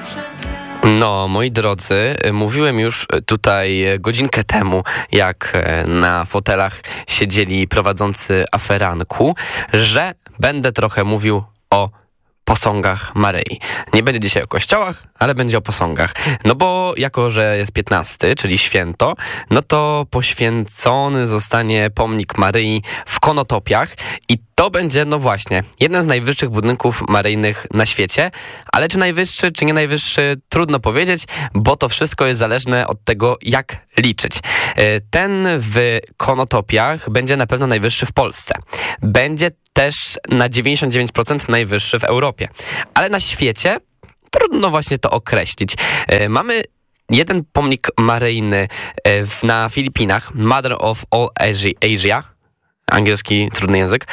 No, moi drodzy, mówiłem już tutaj godzinkę temu, jak na fotelach siedzieli prowadzący aferanku, że będę trochę mówił o posągach Maryi. Nie będzie dzisiaj o kościołach, ale będzie o posągach. No bo jako, że jest 15, czyli święto, no to poświęcony zostanie pomnik Maryi w Konotopiach i to będzie, no właśnie, jeden z najwyższych budynków maryjnych na świecie, ale czy najwyższy, czy nie najwyższy, trudno powiedzieć, bo to wszystko jest zależne od tego, jak liczyć. Ten w Konotopiach będzie na pewno najwyższy w Polsce. Będzie też na 99% najwyższy w Europie. Ale na świecie trudno właśnie to określić. Mamy jeden pomnik maryjny na Filipinach, Mother of All Asia, angielski trudny język,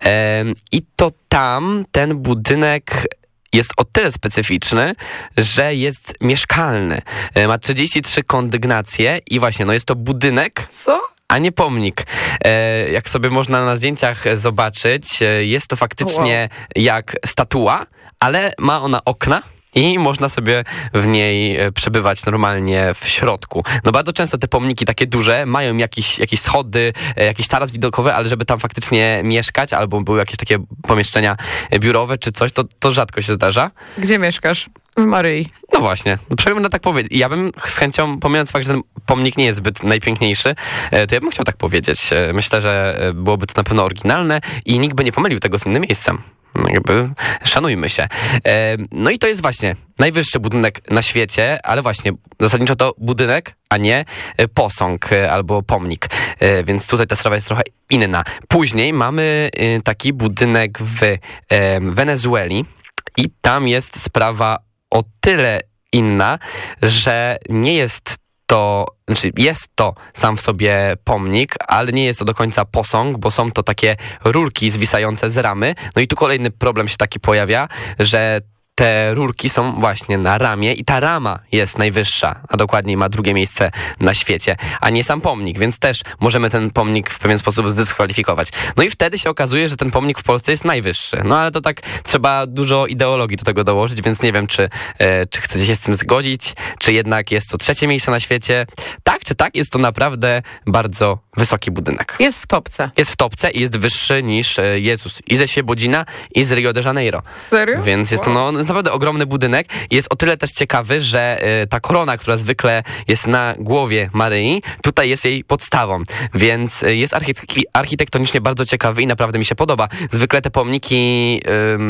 i to tam ten budynek jest o tyle specyficzny, że jest mieszkalny. Ma 33 kondygnacje i właśnie, no jest to budynek, a nie pomnik. Jak sobie można na zdjęciach zobaczyć, jest to faktycznie jak statua, ale ma ona okna i można sobie w niej przebywać normalnie w środku. No bardzo często te pomniki takie duże mają jakieś schody, jakiś taras widokowy, ale żeby tam faktycznie mieszkać, albo były jakieś takie pomieszczenia biurowe czy coś, to rzadko się zdarza. Gdzie mieszkasz? W Maryi. No właśnie, przynajmniej tak powiedzieć. Ja bym z chęcią, pomijając fakt, że ten pomnik nie jest zbyt najpiękniejszy, to ja bym chciał tak powiedzieć. Myślę, że byłoby to na pewno oryginalne i nikt by nie pomylił tego z innym miejscem. Jakby szanujmy się. No i to jest właśnie najwyższy budynek na świecie, ale właśnie zasadniczo to budynek, a nie posąg albo pomnik. Więc tutaj ta sprawa jest trochę inna. Później mamy taki budynek w Wenezueli i tam jest sprawa o tyle inna, że nie jest to, znaczy jest to sam w sobie pomnik, ale nie jest to do końca posąg, bo są to takie rurki zwisające z ramy. No i tu kolejny problem się taki pojawia, że te rurki są właśnie na ramie i ta rama jest najwyższa, a dokładniej ma drugie miejsce na świecie, a nie sam pomnik, więc też możemy ten pomnik w pewien sposób zdyskwalifikować. No i wtedy się okazuje, że ten pomnik w Polsce jest najwyższy. No ale to tak trzeba dużo ideologii do tego dołożyć, więc nie wiem, czy chcecie się z tym zgodzić, czy jednak jest to trzecie miejsce na świecie. Tak czy tak, jest to naprawdę bardzo wysoki budynek. Jest w topce. Jest w topce i jest wyższy niż Jezus i ze Świebodzina i z Rio de Janeiro. Serio? Więc jest to jest naprawdę ogromny budynek i jest o tyle też ciekawy, że ta korona, która zwykle jest na głowie Maryi, tutaj jest jej podstawą, więc jest architektonicznie bardzo ciekawy i naprawdę mi się podoba. Zwykle te pomniki...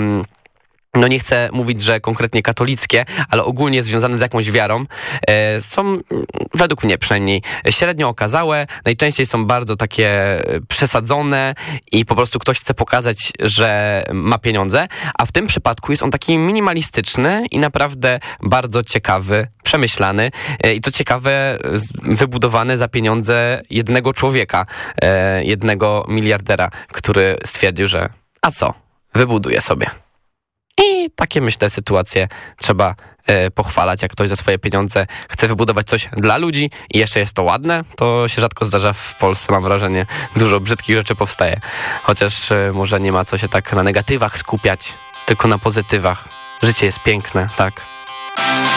no nie chcę mówić, że konkretnie katolickie, ale ogólnie związane z jakąś wiarą, są, według mnie przynajmniej, średnio okazałe, najczęściej są bardzo takie przesadzone i po prostu ktoś chce pokazać, że ma pieniądze, a w tym przypadku jest on taki minimalistyczny i naprawdę bardzo ciekawy, przemyślany i co ciekawe, wybudowany za pieniądze jednego człowieka, jednego miliardera, który stwierdził, że a co, wybuduje sobie. I takie, myślę, sytuacje trzeba pochwalać, jak ktoś za swoje pieniądze chce wybudować coś dla ludzi i jeszcze jest to ładne, to się rzadko zdarza w Polsce, mam wrażenie. Dużo brzydkich rzeczy powstaje. Chociaż może nie ma co się tak na negatywach skupiać, tylko na pozytywach. Życie jest piękne, tak?